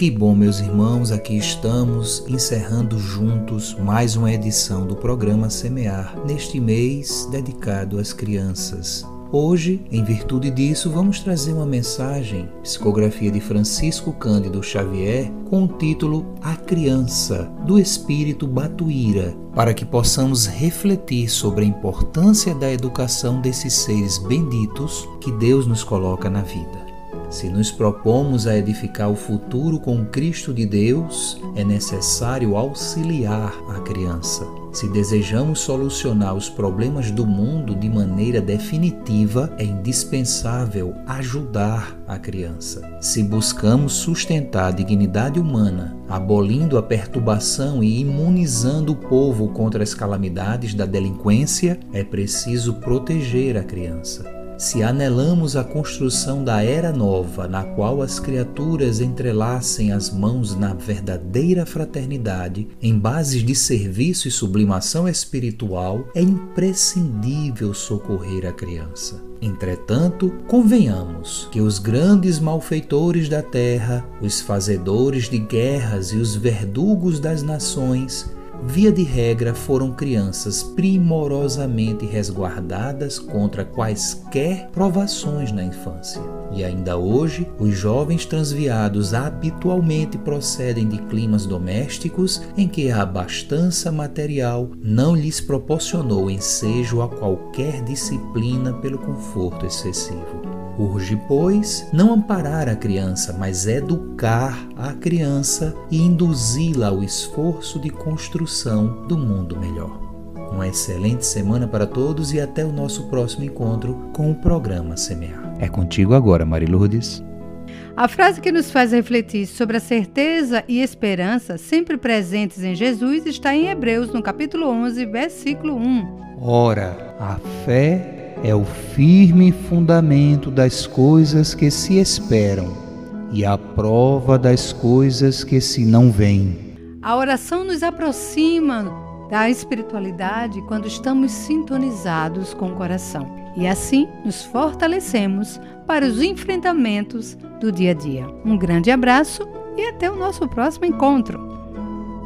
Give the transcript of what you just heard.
Que bom, meus irmãos, aqui estamos encerrando juntos mais uma edição do programa Semear, neste mês dedicado às crianças. Hoje, em virtude disso, vamos trazer uma mensagem, psicografia de Francisco Cândido Xavier, com o título A Criança, do Espírito Batuíra, para que possamos refletir sobre a importância da educação desses seres benditos que Deus nos coloca na vida. Se nos propomos a edificar o futuro com o Cristo de Deus, é necessário auxiliar a criança. Se desejamos solucionar os problemas do mundo de maneira definitiva, é indispensável ajudar a criança. Se buscamos sustentar a dignidade humana, abolindo a perturbação e imunizando o povo contra as calamidades da delinquência, é preciso proteger a criança. Se anelamos a construção da era nova, na qual as criaturas entrelacem as mãos na verdadeira fraternidade, em bases de serviço e sublimação espiritual, é imprescindível socorrer a criança. Entretanto, convenhamos que os grandes malfeitores da terra, os fazedores de guerras e os verdugos das nações, via de regra, foram crianças primorosamente resguardadas contra quaisquer provações na infância. E ainda hoje, os jovens transviados habitualmente procedem de climas domésticos em que a abastança material não lhes proporcionou ensejo a qualquer disciplina pelo conforto excessivo. Urge, pois, não amparar a criança, mas educar a criança e induzi-la ao esforço de construção do mundo melhor. Uma excelente semana para todos e até o nosso próximo encontro com o programa Semear. É contigo agora, Mari Lourdes. A frase que nos faz refletir sobre a certeza e esperança sempre presentes em Jesus está em Hebreus, no capítulo 11, versículo 1. Ora, a fé é o firme fundamento das coisas que se esperam e a prova das coisas que se não veem. A oração nos aproxima da espiritualidade quando estamos sintonizados com o coração. E assim nos fortalecemos para os enfrentamentos do dia a dia. Um grande abraço e até o nosso próximo encontro.